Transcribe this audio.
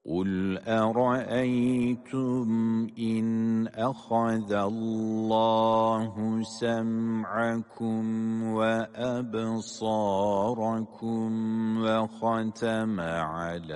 قل أرأيتم إن أخذ الله سمعكم وأبصاركم وختم على